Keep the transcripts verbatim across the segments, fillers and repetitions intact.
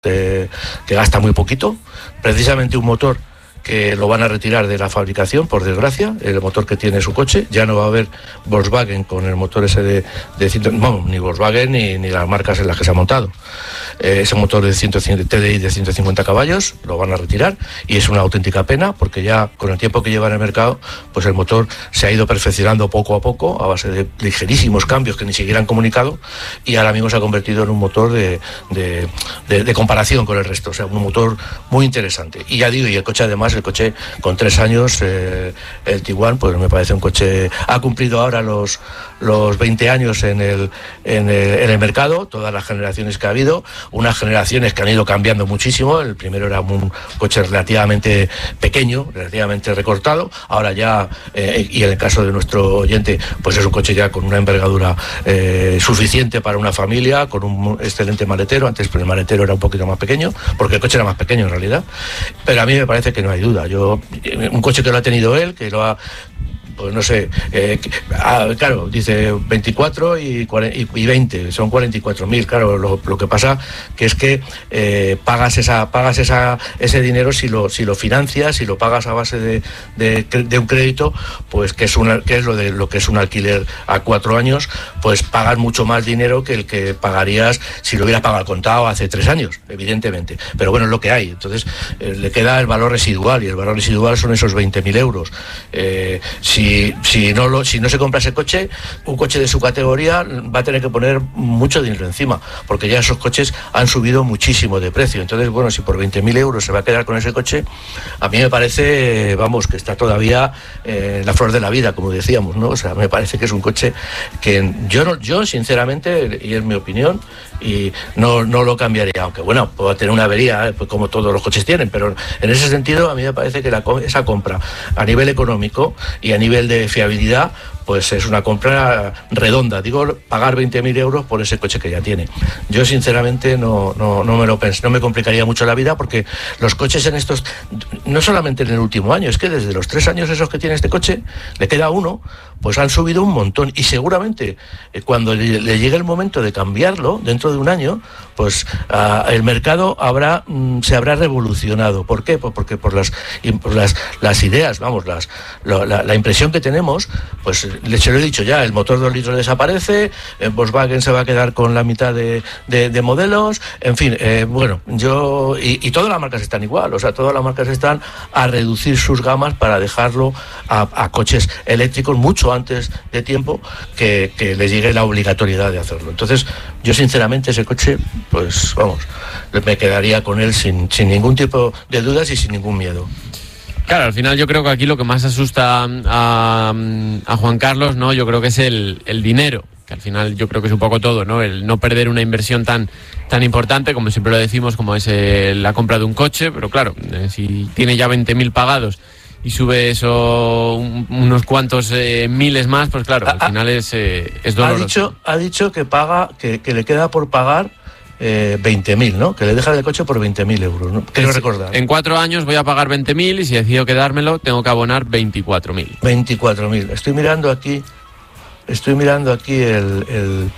de, que gasta muy poquito, precisamente un motor que lo van a retirar de la fabricación, por desgracia, el motor que tiene su coche. Ya no va a haber Volkswagen con el motor ese de, de no, ni Volkswagen ni, ni las marcas en las que se ha montado. Eh, ese motor de ciento cincuenta, T D I de ciento cincuenta caballos lo van a retirar, y es una auténtica pena, porque ya con el tiempo que lleva en el mercado, pues el motor se ha ido perfeccionando poco a poco a base de ligerísimos cambios que ni siquiera han comunicado, y ahora mismo se ha convertido en un motor de, de, de, de comparación con el resto, o sea, un motor muy interesante. Y ya digo, y el coche además, el coche con tres años, eh, el Tiguan, pues me parece un coche, ha cumplido ahora los, los veinte años en el, en el, en el mercado, todas las generaciones que ha habido, unas generaciones que han ido cambiando muchísimo. El primero era un coche relativamente pequeño, relativamente recortado, ahora ya, eh, y en el caso de nuestro oyente, pues es un coche ya con una envergadura eh, suficiente para una familia, con un excelente maletero. Antes pues, el maletero era un poquito más pequeño, porque el coche era más pequeño en realidad, pero a mí me parece que no hay duda. Yo, un coche que lo ha tenido él, que lo ha, pues no sé, eh, ah, claro, dice veinticuatro y, y veinte, son cuarenta y cuatro mil, claro, lo, lo que pasa que es que eh, pagas esa pagas esa ese dinero si lo si lo financias, si lo pagas a base de, de, de un crédito, pues que es una, que es lo de lo que es un alquiler a cuatro años, pues pagas mucho más dinero que el que pagarías si lo hubieras pagado al contado hace tres años, evidentemente, pero bueno, es lo que hay. Entonces eh, le queda el valor residual, y el valor residual son esos veinte mil euros. Eh, si Si, si, no lo, si no se compra ese coche, un coche de su categoría va a tener que poner mucho dinero encima, porque ya esos coches han subido muchísimo de precio. Entonces, bueno, si por veinte mil euros se va a quedar con ese coche, a mí me parece, vamos, que está todavía en eh, la flor de la vida, como decíamos, ¿no? O sea, me parece que es un coche que yo, no, yo sinceramente, y es mi opinión, y no, no lo cambiaría, aunque bueno, pueda tener una avería, eh, pues como todos los coches tienen, pero en ese sentido a mí me parece que la, esa compra a nivel económico y a nivel de fiabilidad, pues es una compra redonda. Digo, pagar veinte mil euros por ese coche que ya tiene. Yo sinceramente no, no, no me lo pensé, no me complicaría mucho la vida, porque los coches en estos, no solamente en el último año, es que desde los tres años esos que tiene este coche, le queda uno, pues han subido un montón, y seguramente eh, cuando le, le llegue el momento de cambiarlo, dentro de un año, pues uh, el mercado habrá mm, se habrá revolucionado. ¿Por qué? Pues porque por las, por las, las ideas, vamos, las, lo, la, la impresión que tenemos, pues les lo he dicho ya, el motor dos litros desaparece, eh, Volkswagen se va a quedar con la mitad de, de, de modelos, en fin, eh, bueno, yo, y, y todas las marcas están igual, o sea, todas las marcas están a reducir sus gamas para dejarlo a, a coches eléctricos mucho antes de tiempo que, que les llegue la obligatoriedad de hacerlo. Entonces, yo sinceramente ese coche, pues vamos, me quedaría con él sin, sin ningún tipo de dudas y sin ningún miedo. Claro, al final yo creo que aquí lo que más asusta a, a Juan Carlos, ¿no? Yo creo que es el, el dinero, que al final yo creo que es un poco todo, ¿no? El no perder una inversión tan, tan importante, como siempre lo decimos, como es eh, la compra de un coche, pero claro, eh, si tiene ya veinte mil pagados y sube eso un, unos cuantos eh, miles más, pues claro, al final es, eh, es doloroso. Ha dicho, ha dicho que paga, que, que le queda por pagar Eh, veinte mil, ¿no? Que le deja el coche por veinte mil euros, ¿no? Quiero recordar. En cuatro años voy a pagar veinte mil y si decido quedármelo tengo que abonar veinticuatro mil. veinticuatro mil. Estoy mirando aquí, estoy mirando aquí el, el,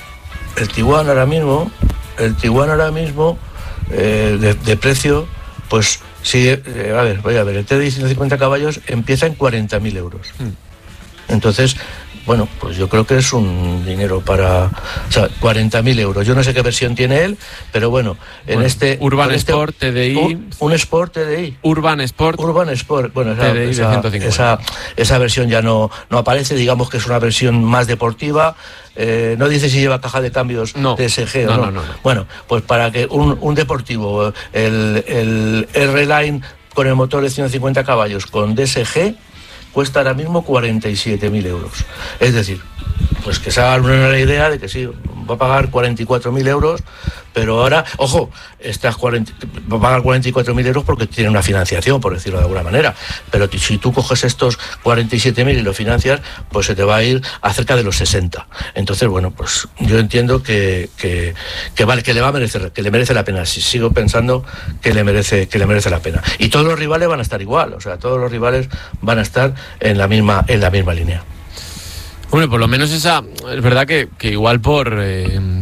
el Tiguan ahora mismo, el Tiguan ahora mismo eh, de, de precio, pues sí, eh, a ver, voy a ver, el T D I ciento cincuenta caballos empieza en cuarenta mil euros. Hmm. Entonces, bueno, pues yo creo que es un dinero para, o sea, cuarenta mil euros. Yo no sé qué versión tiene él, pero bueno, en bueno, este... Urban este, Sport, T D I... Un, un Sport T D I. Urban Sport. Urban Sport, bueno, esa, T D I esa, esa, esa versión ya no, no aparece, digamos que es una versión más deportiva. Eh, no dice si lleva caja de cambios no, D S G no, o no. no, no, no. Bueno, pues para que un, un deportivo, el, el R-Line con el motor de ciento cincuenta caballos con D S G, cuesta ahora mismo cuarenta y siete mil euros. Es decir, pues que se hagan una la idea de que sí, va a pagar cuarenta y cuatro mil euros, pero ahora, ojo, estas cuarenta, va a pagar cuarenta y cuatro mil euros porque tiene una financiación, por decirlo de alguna manera, pero si tú coges estos cuarenta y siete mil y lo financias, pues se te va a ir a cerca de los sesenta. Entonces, bueno, pues yo entiendo que, que, que vale, que le va a merecer, que le merece la pena. Si sigo pensando que le merece, que le merece la pena. Y todos los rivales van a estar igual, o sea, todos los rivales van a estar en la misma, en la misma línea. Bueno, por lo menos esa, es verdad que, que igual por eh,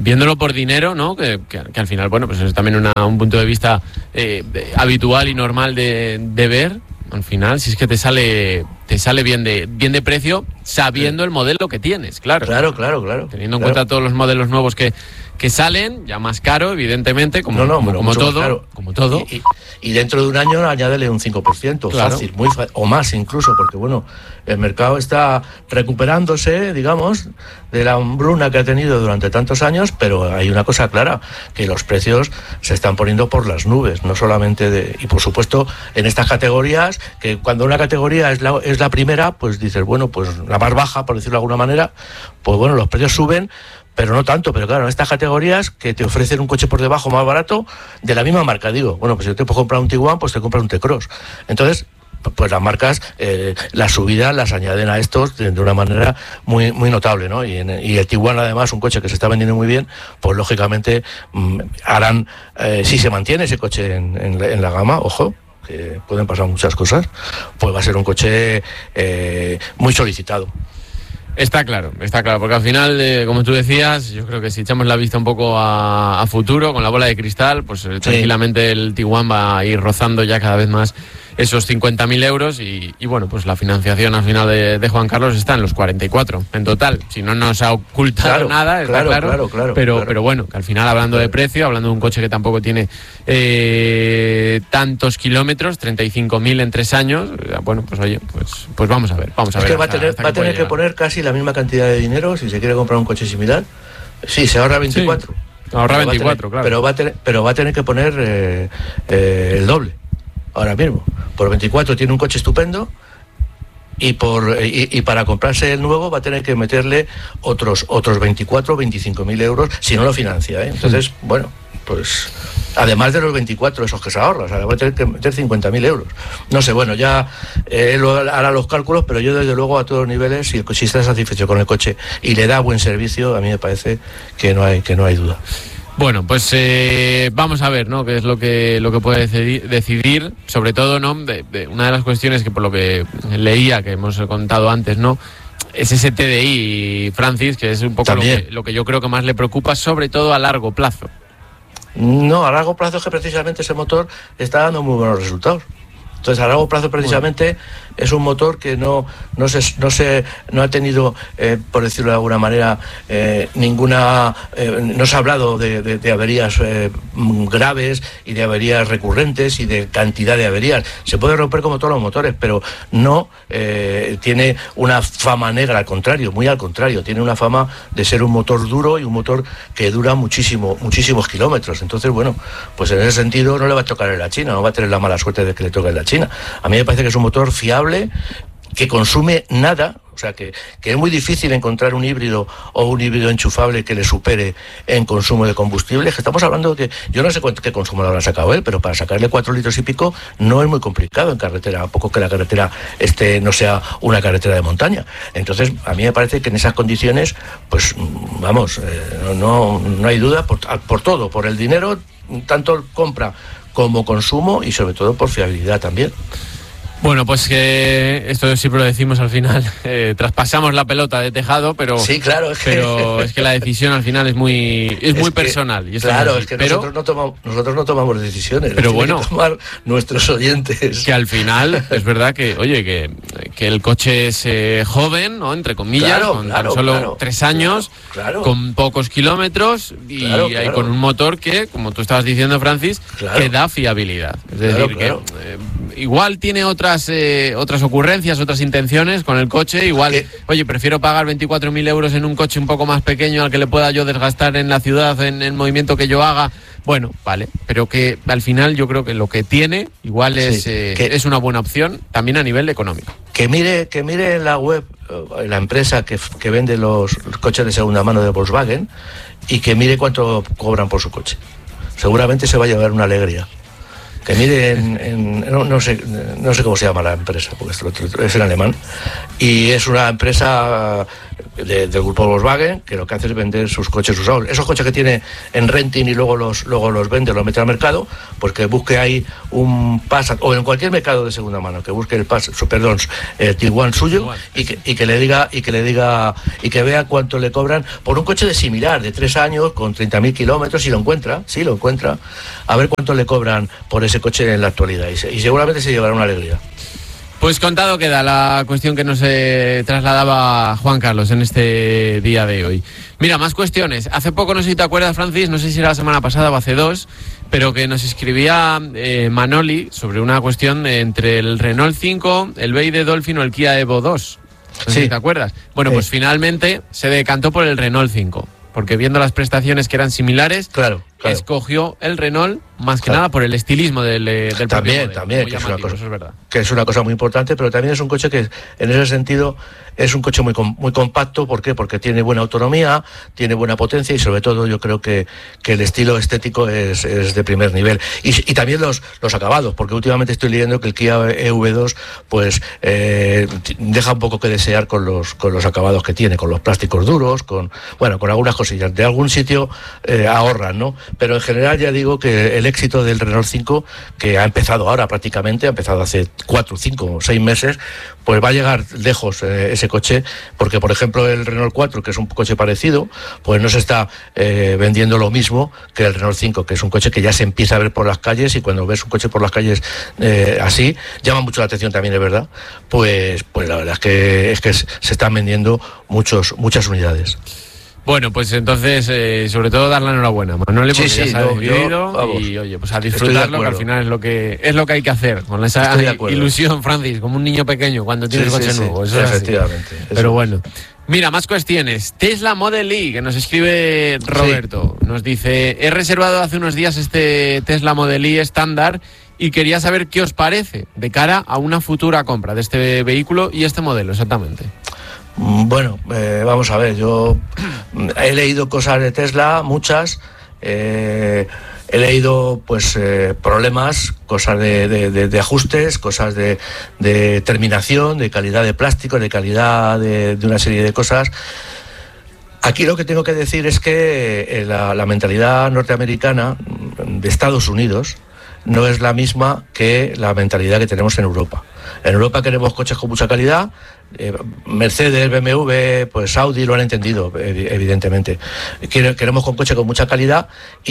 viéndolo por dinero, ¿no? Que, que, que al final, bueno, pues es también una, un punto de vista eh, habitual y normal de, de ver. Al final, si es que te sale te sale bien de bien de precio, sabiendo el modelo que tienes, claro. Claro, claro, claro. Teniendo en claro. cuenta todos los modelos nuevos que, que salen, ya más caro, evidentemente, como, no, no, como, como todo. Claro. Como todo. Y, y, y dentro de un año añádele un cinco por ciento, claro. Fácil, muy fácil, o más incluso, porque bueno, el mercado está recuperándose, digamos, de la hambruna que ha tenido durante tantos años, pero hay una cosa clara, que los precios se están poniendo por las nubes, no solamente de... Y por supuesto, en estas categorías, que cuando una categoría es la, es la primera, pues dices, bueno, pues la más baja, por decirlo de alguna manera, pues bueno, los precios suben, pero no tanto, pero claro, en estas categorías que te ofrecen un coche por debajo más barato, de la misma marca, digo, bueno, pues si yo te puedo comprar un Tiguan, pues te compras un T-Cross. Entonces, pues las marcas, eh, las subidas las añaden a estos de, de una manera muy muy notable, ¿no? Y, en, y el Tiguan, además, un coche que se está vendiendo muy bien, pues lógicamente mmm, harán, eh, si se mantiene ese coche en, en, la, en la gama, ojo, que pueden pasar muchas cosas, pues va a ser un coche eh, muy solicitado. Está claro, está claro, porque al final, eh, como tú decías, yo creo que si echamos la vista un poco a, a futuro, con la bola de cristal, pues eh, sí. tranquilamente el Tiguan va a ir rozando ya cada vez más esos cincuenta mil euros y, y bueno, pues la financiación al final de, de Juan Carlos está en los cuarenta y cuatro en total. Si no nos ha ocultado claro, nada, está claro, claro, claro, claro, pero, claro. pero bueno, que al final hablando de precio, hablando de un coche que tampoco tiene eh, tantos kilómetros, treinta y cinco mil en tres años, bueno, pues oye, pues, pues vamos a ver, vamos a es ver. que va a tener, va a tener que poner casi la misma cantidad de dinero si se quiere comprar un coche similar. Sí, se ahorra veinticuatro. Sí, ahorra veinticuatro, tener, claro. Pero va a tener, pero va a tener que poner eh, eh, el doble. Ahora mismo, por veinticuatro tiene un coche estupendo y por y, y para comprarse el nuevo va a tener que meterle otros otros veinticuatro, veinticinco mil euros si no lo financia, ¿eh? Entonces, sí. bueno, pues además de los veinticuatro esos que se ahorra, o sea, va a tener que meter cincuenta mil euros. No sé, bueno, ya él eh, hará los cálculos, pero yo desde luego a todos los niveles, si, si está satisfecho con el coche y le da buen servicio, a mí me parece que no hay que no hay duda. Bueno, pues eh, vamos a ver, ¿no? Qué es lo que lo que puede decidir, decidir sobre todo, ¿no? De, de una de las cuestiones que por lo que leía, que hemos contado antes, ¿no? Es ese T D I, Francis, que es un poco lo que, lo que yo creo que más le preocupa, sobre todo a largo plazo. No, a largo plazo es que precisamente ese motor está dando muy buenos resultados. Entonces, a largo plazo, precisamente, bueno. es un motor que no, no, se, no, se, no ha tenido, eh, por decirlo de alguna manera, eh, ninguna... Eh, no se ha hablado de, de, de averías eh, graves y de averías recurrentes y de cantidad de averías. Se puede romper como todos los motores, pero no eh, tiene una fama negra, al contrario, muy al contrario. Tiene una fama de ser un motor duro y un motor que dura muchísimo, muchísimos kilómetros. Entonces, bueno, pues en ese sentido no le va a tocar en la China, no va a tener la mala suerte de que le toque en la China. A mí me parece que es un motor fiable, que consume nada, o sea que, que es muy difícil encontrar un híbrido o un híbrido enchufable que le supere en consumo de combustible. Que estamos hablando de que yo no sé cuánto qué consumo le habrá sacado él, pero para sacarle cuatro litros y pico no es muy complicado en carretera, a poco que la carretera este no sea una carretera de montaña. Entonces a mí me parece que en esas condiciones, pues vamos, eh, no, no hay duda por, por todo, por el dinero, tanto compra como consumo y sobre todo por fiabilidad también. Bueno, pues que esto siempre lo decimos al final, eh, traspasamos la pelota de tejado, pero sí, claro, es que... pero es que la decisión al final es muy es, es muy que, personal. Y claro, es, es que pero, nosotros, no tomamos, nosotros no tomamos decisiones, pero bueno, que tomar nuestros oyentes. Que al final es verdad que, oye, que, que el coche es eh, joven, ¿no? Entre comillas, claro, con claro, tan solo claro, tres años, claro, con pocos kilómetros y, claro, y claro. con un motor que, como tú estabas diciendo, Francis, claro. que da fiabilidad. Es decir, claro, claro. que eh, igual tiene otras eh, otras ocurrencias, otras intenciones con el coche, igual, ¿Qué? oye, prefiero pagar veinticuatro mil euros en un coche un poco más pequeño al que le pueda yo desgastar en la ciudad, en el movimiento que yo haga. Bueno, vale, pero que al final yo creo que lo que tiene igual es, sí, eh, que, es una buena opción también a nivel económico. Que mire, que mire en la web, en la empresa que, que vende los coches de segunda mano de Volkswagen y que mire cuánto cobran por su coche. Seguramente se va a llevar una alegría. Que mire en, en no, no sé no sé cómo se llama la empresa, porque esto es en alemán, y es una empresa de, del grupo Volkswagen, que lo que hace es vender sus coches usados. Esos coches que tiene en renting y luego los luego los vende, los mete al mercado, pues que busque ahí un Passat, o en cualquier mercado de segunda mano, que busque el Passat, su, perdón, el Tiguan suyo, y que, y que le diga, y que le diga, y que vea cuánto le cobran por un coche de similar, de tres años, con treinta mil kilómetros, si lo encuentra, si lo encuentra, a ver cuánto le cobran por ese coche en la actualidad, y, se, y seguramente se llevará una alegría. Pues contado queda la cuestión que nos eh, trasladaba Juan Carlos en este día de hoy. Mira, más cuestiones. Hace poco, no sé si te acuerdas, Francis, no sé si era la semana pasada o hace dos, pero que nos escribía eh, Manoli sobre una cuestión entre el Renault cinco, el B Y D Dolphin o el Kia Evo dos. No sé sí. si te acuerdas. Bueno, sí. Pues finalmente se decantó por el Renault cinco, porque viendo las prestaciones que eran similares, claro, claro. escogió el Renault más que claro. nada por el estilismo del, del también, propio también, modelo, que es, una cosa, eso es verdad. que es una cosa muy importante, pero también es un coche que en ese sentido es un coche muy muy compacto. ¿Por qué? Porque tiene buena autonomía, tiene buena potencia y sobre todo yo creo que, que el estilo estético es, es de primer nivel. Y, y también los, los acabados, porque últimamente estoy leyendo que el Kia E V dos pues eh, deja un poco que desear con los, con los acabados que tiene, con los plásticos duros, con bueno, con algunas cosillas. De algún sitio eh, ahorran, ¿no? Pero en general ya digo que el éxito del Renault cinco, que ha empezado ahora prácticamente, ha empezado hace cuatro, cinco o seis meses, pues va a llegar lejos eh, ese coche, porque por ejemplo el Renault cuatro, que es un coche parecido, pues no se está eh, vendiendo lo mismo que el Renault cinco, que es un coche que ya se empieza a ver por las calles, y cuando ves un coche por las calles eh, así, llama mucho la atención también, es verdad, pues, pues la verdad es que, es que se están vendiendo muchos, muchas unidades. Bueno, pues entonces, eh, sobre todo dar la enhorabuena, Manuel, porque sí, sí, ya se ha no, decidido yo, vamos, y oye, pues a disfrutarlo, que al final es lo que es lo que hay que hacer, con esa ilusión, Francis, como un niño pequeño cuando tiene sí, el coche sí, nuevo. Eso efectivamente. Es Pero bueno. Mira, más cuestiones. Tesla Model Y, que nos escribe Roberto, sí. Nos dice, he reservado hace unos días este Tesla Model Y estándar y quería saber qué os parece de cara a una futura compra de este vehículo y este modelo exactamente. Bueno, eh, vamos a ver, yo he leído cosas de Tesla, muchas, eh, he leído pues eh, problemas, cosas de, de, de, de ajustes, cosas de, de terminación, de calidad de plástico, de calidad de, de una serie de cosas. Aquí lo que tengo que decir es que la, la mentalidad norteamericana de Estados Unidos no es la misma que la mentalidad que tenemos en Europa. En Europa queremos coches con mucha calidad. eh, Mercedes, B M W, pues Audi lo han entendido, evidentemente. Queremos con coches con mucha calidad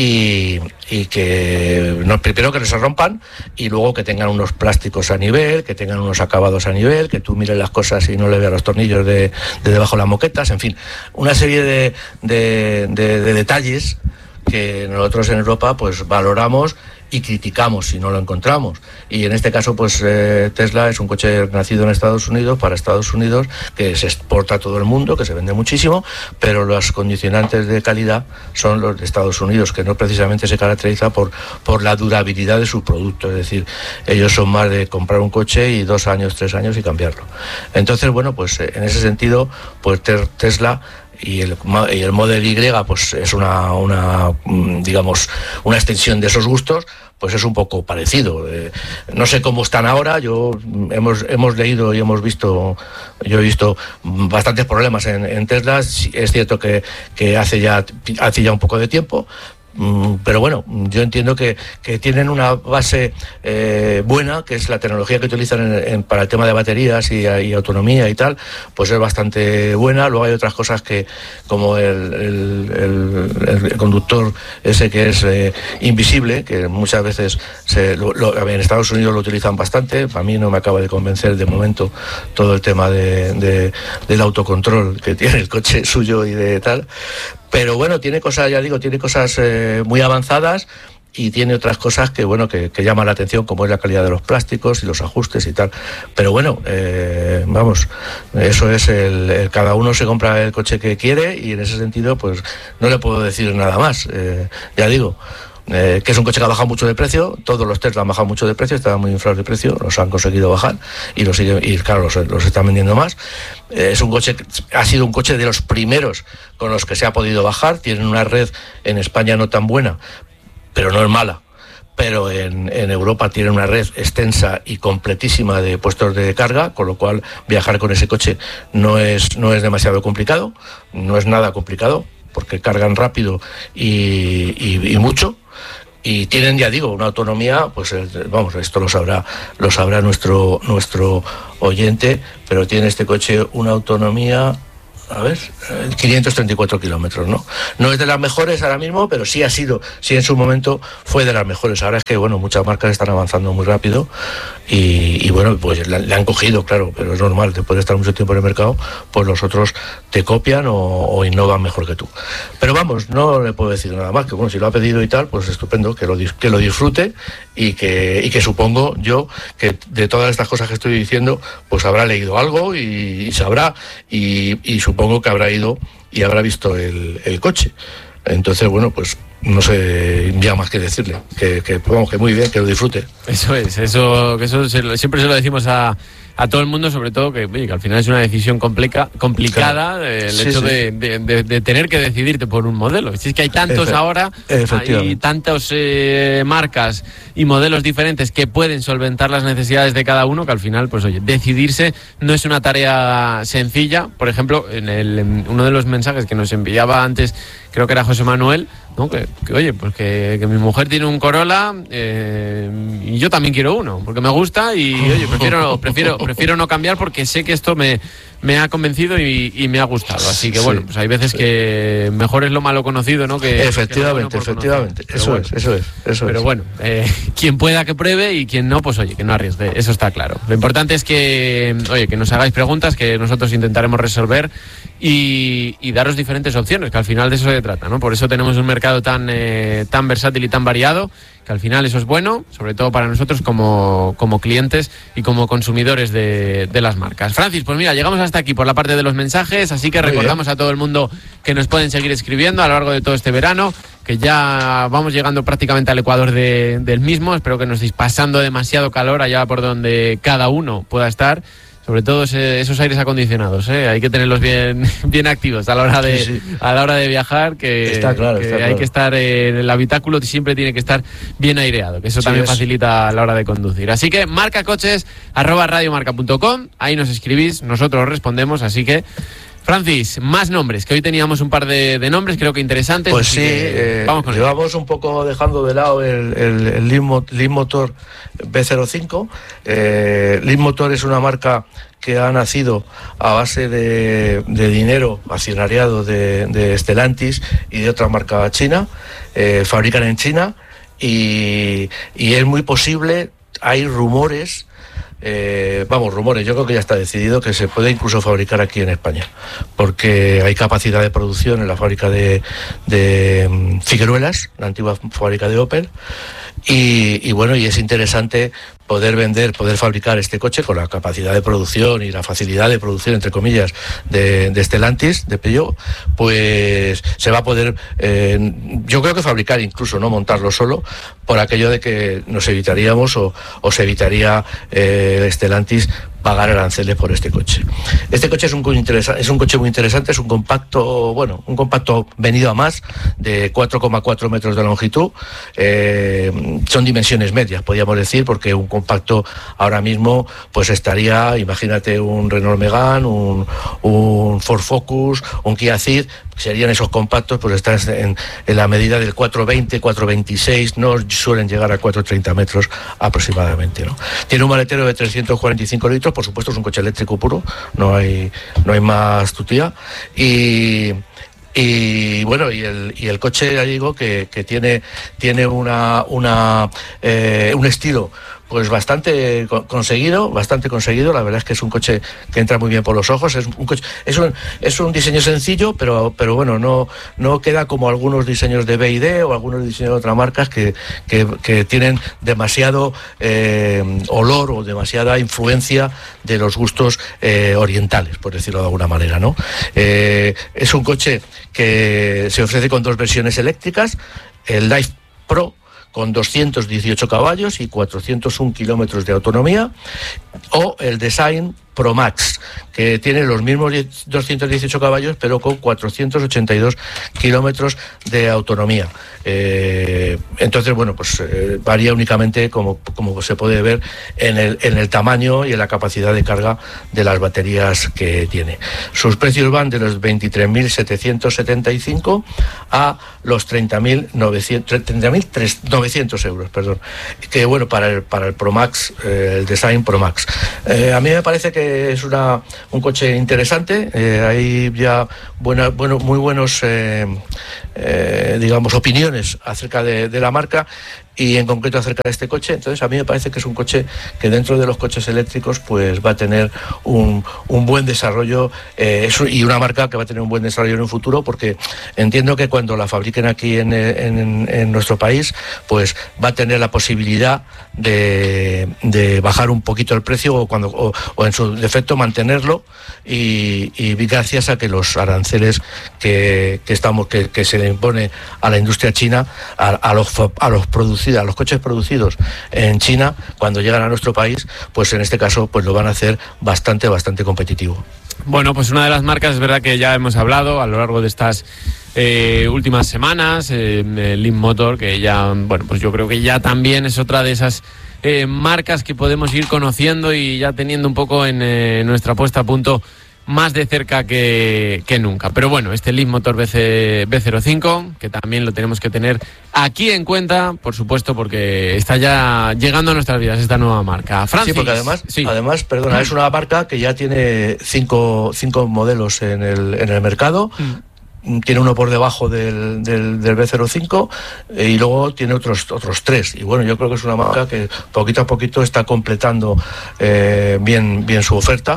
y, y que no, primero que no se rompan y luego que tengan unos plásticos a nivel, que tengan unos acabados a nivel, que tú mires las cosas y no le veas los tornillos de, de debajo de las moquetas, en fin, una serie de, de, de, de detalles que nosotros en Europa pues valoramos y criticamos si no lo encontramos. Y en este caso pues eh, Tesla es un coche nacido en Estados Unidos, para Estados Unidos, que se exporta a todo el mundo, que se vende muchísimo, pero los condicionantes de calidad son los de Estados Unidos, que no precisamente se caracteriza por, por la durabilidad de sus productos. Es decir, ellos son más de comprar un coche y dos años, tres años y cambiarlo. Entonces, bueno, pues en ese sentido, pues Tesla y el, y el Model Y pues es una, una digamos una extensión de esos gustos, pues es un poco parecido. Eh, no sé cómo están ahora. Yo hemos hemos leído y hemos visto, yo he visto bastantes problemas en, en Tesla. Es cierto que, que hace ya hace ya un poco de tiempo. Pero bueno, yo entiendo que, que tienen una base eh, buena, que es la tecnología que utilizan en, en, para el tema de baterías y, y autonomía y tal, pues es bastante buena. Luego hay otras cosas que, como el, el, el, el conductor ese que es eh, invisible, que muchas veces se, lo, lo, en Estados Unidos lo utilizan bastante. A mí no me acaba de convencer de momento todo el tema de, de, del autocontrol que tiene el coche suyo y de tal. Pero bueno, tiene cosas, ya digo, tiene cosas eh, muy avanzadas y tiene otras cosas que, bueno, que, que llaman la atención, como es la calidad de los plásticos y los ajustes y tal. Pero bueno, eh, vamos, eso es el, el cada uno se compra el coche que quiere y en ese sentido, pues no le puedo decir nada más. Eh, ya digo, Eh, que es un coche que ha bajado mucho de precio. Todos los Tesla han bajado mucho de precio, estaban muy inflados de precio, los han conseguido bajar y los siguen, y claro, los, los están vendiendo más. Eh, es un coche, ha sido un coche de los primeros con los que se ha podido bajar. Tienen una red en España no tan buena, pero no es mala, pero en, en Europa tiene una red extensa y completísima de puestos de carga, con lo cual viajar con ese coche no es, no es demasiado complicado, no es nada complicado, porque cargan rápido y, y, y mucho. Y tienen, ya digo, una autonomía, pues vamos, esto lo sabrá, lo sabrá nuestro, nuestro oyente, pero tiene este coche una autonomía, a ver, quinientos treinta y cuatro kilómetros, ¿no? No es de las mejores ahora mismo, pero sí ha sido, sí en su momento fue de las mejores. Ahora es que, bueno, muchas marcas están avanzando muy rápido y, y bueno, pues le, le han cogido, claro, pero es normal, después de estar mucho tiempo en el mercado, pues los otros te copian o, o innovan mejor que tú. Pero vamos, no le puedo decir nada más, que bueno, si lo ha pedido y tal, pues estupendo, que lo, que lo disfrute y que, y que supongo yo que de todas estas cosas que estoy diciendo, pues habrá leído algo y, y sabrá y, y supongo que habrá ido y habrá visto el, el coche. Entonces, bueno, pues no sé ya más que decirle, que, que vamos, que muy bien, que lo disfrute. Eso es, eso, que eso se, siempre se lo decimos a, a todo el mundo, sobre todo que, oye, que al final es una decisión complica, complicada, claro. El sí, hecho sí. De, de, de, de tener que decidirte por un modelo. Si es que hay tantos Efe, ahora, hay tantas eh, marcas y modelos diferentes que pueden solventar las necesidades de cada uno, que al final, pues oye, decidirse no es una tarea sencilla. Por ejemplo, en, el, en uno de los mensajes que nos enviaba antes, creo que era José Manuel, ¿no? Que, que oye, pues que, que mi mujer tiene un Corolla eh, y yo también quiero uno, porque me gusta y oye, prefiero, prefiero, prefiero no cambiar porque sé que esto me, me ha convencido y, y me ha gustado. Así que sí, bueno, pues hay veces sí. que mejor es lo malo conocido, ¿no? Que, efectivamente, que bueno efectivamente. Eso, bueno, es, eso es, eso Pero es. bueno, eh, quien pueda que pruebe y quien no, pues oye, que no arriesgue, eso está claro. Lo importante es que, oye, que nos hagáis preguntas, que nosotros intentaremos resolver y, y daros diferentes opciones, que al final de eso se trata, ¿no? Por eso tenemos un mercado tan, eh, tan versátil y tan variado, que al final eso es bueno, sobre todo para nosotros como, como clientes y como consumidores de, de las marcas. Francis, pues mira, llegamos hasta aquí por la parte de los mensajes, así que Muy recordamos bien. a todo el mundo que nos pueden seguir escribiendo a lo largo de todo este verano, que ya vamos llegando prácticamente al ecuador de, del mismo. Espero que no estéis pasando demasiado calor allá por donde cada uno pueda estar. Sobre todo esos aires acondicionados, ¿eh? Hay que tenerlos bien, bien activos a la hora de, sí, sí. a la hora de viajar, que, está claro, que está hay claro. que estar en el habitáculo, siempre tiene que estar bien aireado, que eso sí, también es. facilita a la hora de conducir. Así que marcacoches arroba radiomarca punto com, ahí nos escribís, nosotros respondemos, así que Francis, más nombres, que hoy teníamos un par de, de nombres, creo que interesantes. Pues sí, eh, vamos con llevamos un poco dejando de lado el, el, el Lean Motor B cero cinco. Eh, Lean Motor es una marca que ha nacido a base de, de dinero accionariado de, de Stellantis y de otra marca china. Eh, fabrican en China y, y es muy posible, hay rumores, Eh, vamos, rumores, yo creo que ya está decidido que se puede incluso fabricar aquí en España, porque hay capacidad de producción en la fábrica de, de Figueruelas, la antigua fábrica de Opel, y, y bueno, y es interesante poder vender, poder fabricar este coche con la capacidad de producción y la facilidad de producción, entre comillas, de, de Stellantis, de Peugeot, pues se va a poder, eh, yo creo que fabricar incluso, no montarlo solo, por aquello de que nos evitaríamos o, o se evitaría eh, Stellantis pagar aranceles por este coche. Este coche es un, es un coche muy interesante, es un compacto, bueno, un compacto venido a más, de cuatro coma cuatro metros de longitud, eh, son dimensiones medias, podríamos decir, porque un compacto ahora mismo, pues estaría, imagínate un Renault Megane, un, un Ford Focus, un Kia Ceed, serían esos compactos, pues están en, en la medida del cuatro veinte, cuatro veintiséis, no suelen llegar a cuatro treinta metros aproximadamente, ¿no? Tiene un maletero de trescientos cuarenta y cinco litros, por supuesto es un coche eléctrico puro, no hay, no hay más tutía, y... Y bueno, y el, y el coche, ya digo, que, que tiene, tiene una, una, eh, un estilo pues bastante conseguido, bastante conseguido. La verdad es que es un coche que entra muy bien por los ojos. Es un coche, es un, es un diseño sencillo, pero, pero bueno, no, no queda como algunos diseños de B y D o algunos diseños de otras marcas que, que, que tienen demasiado eh, olor o demasiada influencia de los gustos eh, orientales, por decirlo de alguna manera, ¿no? Eh, es un coche que se ofrece con dos versiones eléctricas, el Life Pro con doscientos dieciocho caballos y cuatrocientos uno kilómetros de autonomía, o el Design ProMax, que tiene los mismos doscientos dieciocho caballos, pero con cuatrocientos ochenta y dos kilómetros de autonomía. Eh, entonces, bueno, pues eh, varía únicamente, como, como se puede ver, en el, en el tamaño y en la capacidad de carga de las baterías que tiene. Sus precios van de los veintitrés mil setecientos setenta y cinco a los treinta mil novecientos euros, perdón. Que bueno, para el, para el ProMax, eh, el Design ProMax. Eh, a mí me parece que es una, un coche interesante. Eh, hay ya buena, bueno, muy buenos, eh, eh, digamos, opiniones acerca de, de la marca y en concreto acerca de este coche. Entonces a mí me parece que es un coche que dentro de los coches eléctricos pues va a tener un, un buen desarrollo eh, y una marca que va a tener un buen desarrollo en un futuro, porque entiendo que cuando la fabriquen aquí en, en, en nuestro país pues va a tener la posibilidad de, de bajar un poquito el precio o, cuando, o, o en su defecto mantenerlo y, y gracias a que los aranceles que, que, estamos, que, que se le impone a la industria china, a, a los, a los productores, a los coches producidos en China, cuando llegan a nuestro país, pues en este caso pues lo van a hacer bastante, bastante competitivo. Bueno, pues una de las marcas, es verdad que ya hemos hablado a lo largo de estas eh, últimas semanas, eh, Leapmotor, que ya, bueno, pues yo creo que ya también es otra de esas eh, marcas que podemos ir conociendo y ya teniendo un poco en eh, nuestra puesta a punto más de cerca que, que nunca. Pero bueno, este Leapmotor B cero cinco, que también lo tenemos que tener aquí en cuenta, por supuesto, porque está ya llegando a nuestras vidas esta nueva marca. Francis. Sí, porque además, sí. además, perdona, es una marca que ya tiene cinco, cinco modelos en el, en el mercado. Mm. Tiene uno por debajo del, del, del B cero cinco eh, y luego tiene otros otros tres. Y bueno, yo creo que es una marca que poquito a poquito está completando eh, bien bien su oferta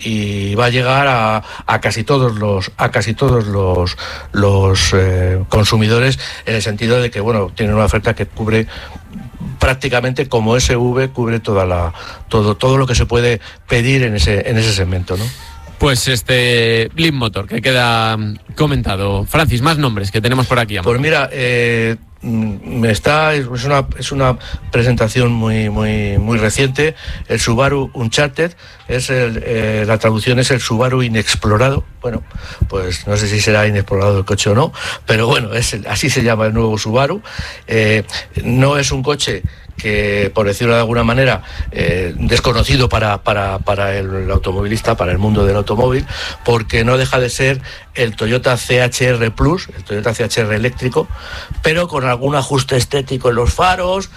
y va a llegar a, a casi todos los a casi todos los los eh, consumidores, en el sentido de que bueno, tiene una oferta que cubre prácticamente, como S V, cubre toda la todo todo lo que se puede pedir en ese en ese segmento, ¿no? Pues este Leapmotor, que queda comentado. Francis, más nombres que tenemos por aquí. Amor. Pues mira, eh, está es una es una presentación muy muy muy reciente. El Subaru Uncharted es el, eh, la traducción es el Subaru inexplorado. Bueno, pues no sé si será inexplorado el coche o no, pero bueno, es el, así se llama el nuevo Subaru. Eh, no es un coche que, por decirlo de alguna manera, eh, desconocido para, para, para el automovilista, para el mundo del automóvil, porque no deja de ser el Toyota C H R Plus, el Toyota C H R eléctrico, pero con algún ajuste estético en los faros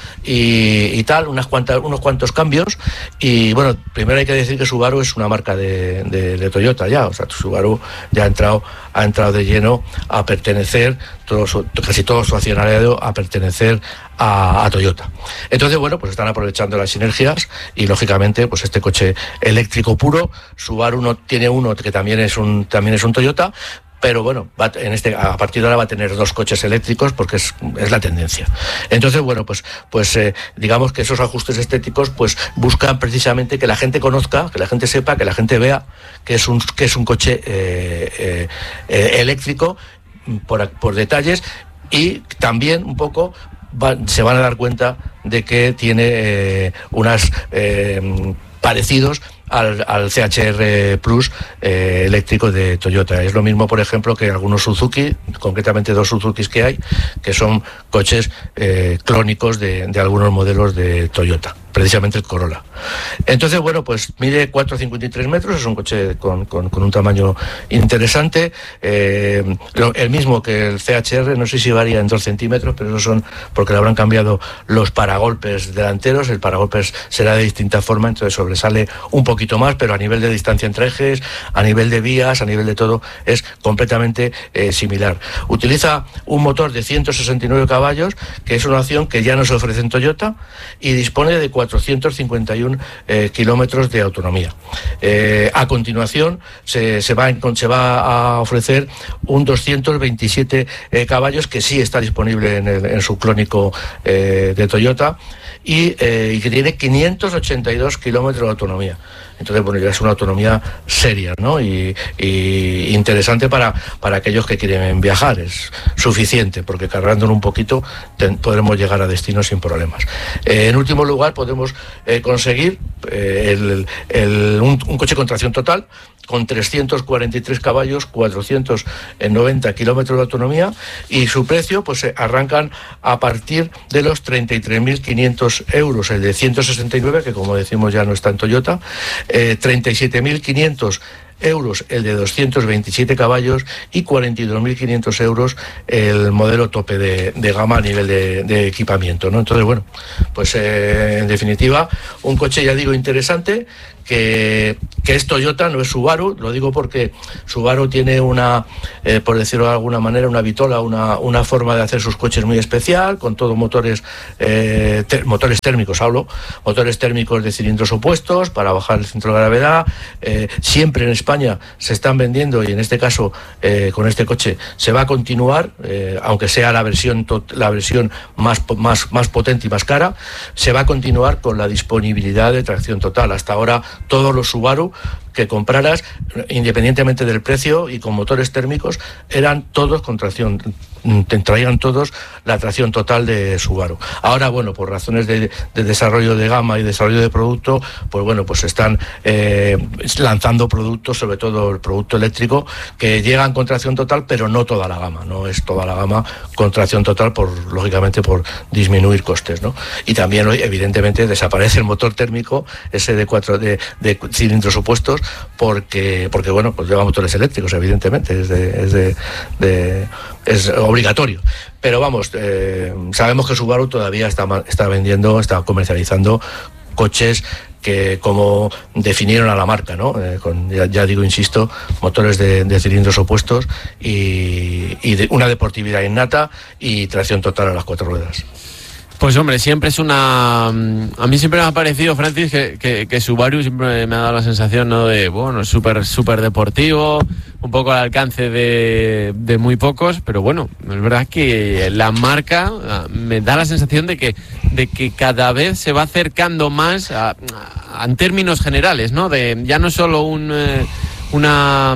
y, y tal, unas cuantas, unos cuantos cambios. Y bueno, primero hay que decir que Subaru es una marca de, de, de Toyota ya, o sea, Subaru ya ha entrado, ha entrado de lleno a pertenecer, todo su, casi todo su accionariado a pertenecer a, a Toyota. Entonces, bueno, pues están aprovechando las sinergias y lógicamente, pues este coche eléctrico puro, Subaru no tiene uno que también es un también es un Toyota, pero bueno, va, en este, a partir de ahora va a tener dos coches eléctricos porque es, es la tendencia. Entonces, bueno, pues, pues eh, digamos que esos ajustes estéticos pues buscan precisamente que la gente conozca, que la gente sepa, que la gente vea que es un, que es un coche eh, eh, eh, eléctrico por, por detalles, y también un poco va, se van a dar cuenta de que tiene eh, unas eh, parecidos Al, al C H R Plus eh, eléctrico de Toyota. Es lo mismo, por ejemplo, que algunos Suzuki, concretamente dos Suzukis que hay, que son coches eh, clónicos de, de algunos modelos de Toyota, precisamente el Corolla. Entonces, bueno, pues mide cuatro coma cincuenta y tres metros, es un coche con, con, con un tamaño interesante, eh, lo, el mismo que el C H R, no sé si varía en dos centímetros, pero esos son porque le habrán cambiado los paragolpes delanteros, el paragolpes será de distinta forma, entonces sobresale un poquito más, pero a nivel de distancia entre ejes, a nivel de vías, a nivel de todo, es completamente eh, similar. Utiliza un motor de ciento sesenta y nueve caballos, que es una opción que ya no se ofrece en Toyota, y dispone de cuatrocientos cincuenta y uno eh, kilómetros de autonomía. Eh, a continuación se, se, va, se va a ofrecer un doscientos veintisiete eh, caballos, que sí está disponible en el en subclónico eh, de Toyota, y, eh, y que tiene quinientos ochenta y dos kilómetros de autonomía. Entonces, bueno, ya es una autonomía seria, ¿no? Y, y interesante para, para aquellos que quieren viajar. Es suficiente, porque cargándolo un poquito ten, podremos llegar a destino sin problemas. Eh, en último lugar, podemos eh, conseguir eh, el, el, un, un coche con tracción total, con trescientos cuarenta y tres caballos, cuatrocientos noventa kilómetros de autonomía, y su precio pues eh, arrancan a partir de los treinta y tres mil quinientos euros, el de ciento sesenta y nueve, que como decimos ya no está en Toyota, eh, treinta y siete mil quinientos euros el de doscientos veintisiete caballos y cuarenta y dos mil quinientos euros el modelo tope de, de gama a nivel de, de equipamiento, ¿no? Entonces, bueno, pues eh, en definitiva, un coche, ya digo, interesante, que, que es Toyota, no es Subaru. Lo digo porque Subaru tiene una, eh, por decirlo de alguna manera, una vitola, una, una forma de hacer sus coches muy especial, con todos motores, eh, ter, motores térmicos, hablo, motores térmicos de cilindros opuestos para bajar el centro de gravedad. Eh, siempre en España se están vendiendo, y en este caso eh, con este coche se va a continuar, eh, aunque sea la versión tot, la versión más, más, más potente y más cara, se va a continuar con la disponibilidad de tracción total. Hasta ahora todos los Subaru que compraras, independientemente del precio y con motores térmicos, eran todos con tracción, te traían todos la tracción total de Subaru. Ahora, bueno, por razones de, de desarrollo de gama y desarrollo de producto, pues bueno, pues están eh, lanzando productos, sobre todo el producto eléctrico, que llegan con tracción total, pero no toda la gama, no es toda la gama con tracción total, por lógicamente por disminuir costes, ¿no? Y también, evidentemente, desaparece el motor térmico, ese de cuatro de, de cilindros opuestos, porque porque bueno, pues lleva motores eléctricos, evidentemente, es de, es de, de es obligatorio. Pero vamos, eh, sabemos que Subaru todavía está está vendiendo, está comercializando coches que, como definieron a la marca, ¿no? Eh, con, ya, ya digo, insisto, motores de, de cilindros opuestos y, y de una deportividad innata y tracción total a las cuatro ruedas. Pues hombre, siempre es una... A mí siempre me ha parecido, Francis, que, que, que Subaru siempre me ha dado la sensación, ¿no?, de, bueno, súper súper deportivo, un poco al alcance de, de muy pocos, pero bueno, es verdad que la marca me da la sensación de que, de que cada vez se va acercando más a, a, en términos generales, ¿no? De ya no solo un... Eh, Una,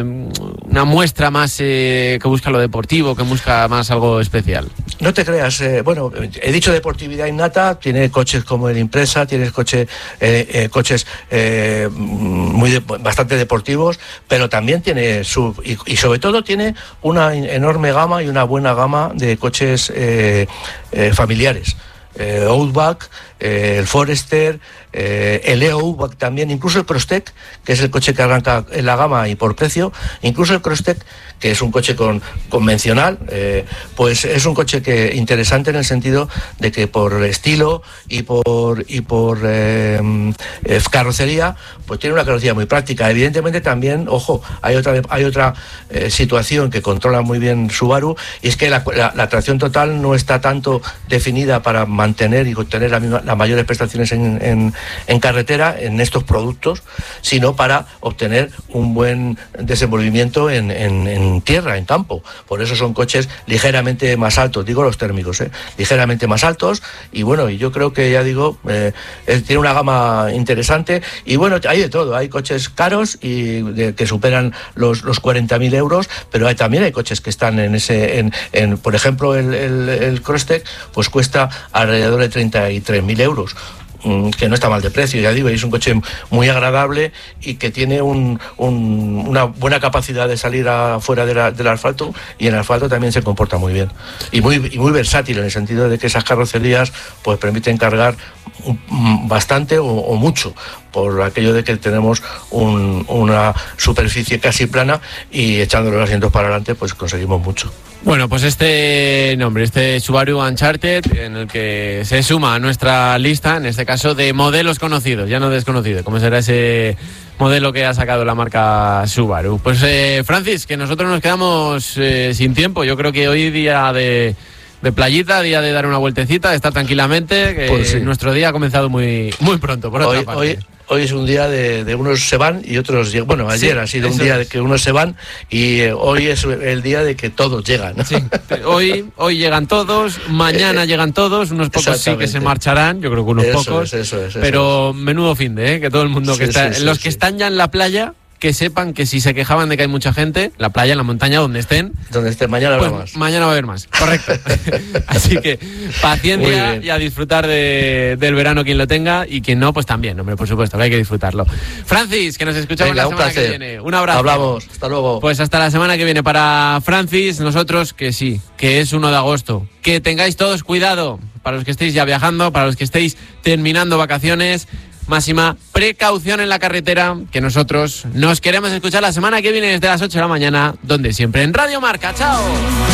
una muestra más eh, que busca lo deportivo, que busca más algo especial. No te creas, eh, bueno, he dicho deportividad innata, tiene coches como el Impreza, tienes coche, eh, eh, coches eh, muy de, bastante deportivos, pero también tiene su, y, y sobre todo tiene una enorme gama y una buena gama de coches eh, eh, familiares. Eh, Outback, eh, el Forester, eh, el E O Outback también, incluso el Crosstech, que es el coche que arranca en la gama y por precio, incluso el Crosstech, que es un coche con, convencional, eh, pues es un coche que interesante en el sentido de que por estilo y por y por eh, eh, carrocería, pues tiene una carrocería muy práctica. Evidentemente también, ojo, hay otra hay otra eh, situación que controla muy bien Subaru, y es que la, la, la tracción total no está tanto definida para mantener y obtener la misma, las mayores prestaciones en, en, en carretera en estos productos, sino para obtener un buen desenvolvimiento en, en, en tierra, en campo. Por eso son coches ligeramente más altos, digo los térmicos, ¿eh? ligeramente más altos, y bueno, y yo creo que, ya digo, eh, tiene una gama interesante, y bueno, hay de todo, hay coches caros y de, que superan los, los cuarenta mil euros, pero hay, también hay coches que están en ese, en, en por ejemplo, el, el, el Crosstech, pues cuesta alrededor de treinta y tres mil euros, que no está mal de precio, ya digo, y es un coche muy agradable y que tiene un, un, una buena capacidad de salir afuera de la, del asfalto, y en el asfalto también se comporta muy bien y muy, y muy versátil, en el sentido de que esas carrocerías pues permiten cargar bastante o, o mucho, por aquello de que tenemos un, una superficie casi plana, y echando los asientos para adelante pues conseguimos mucho. Bueno, pues este nombre, este Subaru Uncharted, en el que se suma a nuestra lista, en este caso, de modelos conocidos, ya no desconocidos, como será ese modelo que ha sacado la marca Subaru. Pues eh, Francis, que nosotros nos quedamos eh, sin tiempo. Yo creo que hoy día de, de playita, día de dar una vueltecita, de estar tranquilamente, que pues sí, nuestro día ha comenzado muy, muy pronto, por otra hoy, parte. Hoy... hoy es un día de, de unos se van y otros llegan. Bueno, ayer sí, ha sido un día es. de que unos se van y eh, hoy es el día de que todos llegan, ¿no? Sí. Hoy, hoy llegan todos, mañana eh, llegan todos, unos pocos sí que se marcharán, yo creo que unos eso pocos, es, eso es, eso pero es. menudo fin de, ¿eh? Que todo el mundo que sí, está, sí, sí, los que sí. están ya en la playa, que sepan que si se quejaban de que hay mucha gente, la playa, en la montaña, donde estén, donde estén, mañana pues, habrá más. Mañana va a haber más, correcto. Así que paciencia y a disfrutar de, del verano quien lo tenga, y quien no, pues también, hombre, por supuesto, que hay que disfrutarlo. Francis, que nos escuchamos Venga, la semana un placer. que viene. Un abrazo. Hablamos, hasta luego. Pues hasta la semana que viene para Francis, nosotros que sí, que es uno de agosto. Que tengáis todos cuidado, para los que estéis ya viajando, para los que estéis terminando vacaciones. Máxima precaución en la carretera, que nosotros nos queremos escuchar la semana que viene desde las ocho de la mañana, donde siempre en Radio Marca. ¡Chao!